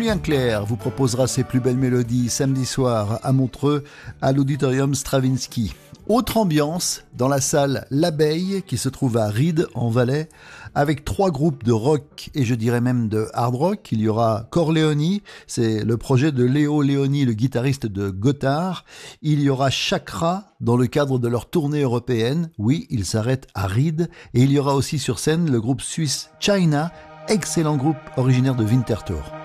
Julien Clerc vous proposera ses plus belles mélodies samedi soir à Montreux, à l'Auditorium Stravinsky. Autre ambiance dans la salle L'Abeille qui se trouve à Ried en Valais avec 3 groupes de rock et je dirais même de hard rock. Il y aura Corleoni, c'est le projet de Léo Leoni, le guitariste de Gotthard. Il y aura Chakra dans le cadre de leur tournée européenne. Oui, ils s'arrêtent à Ried. Et il y aura aussi sur scène le groupe suisse China, excellent groupe originaire de Winterthur.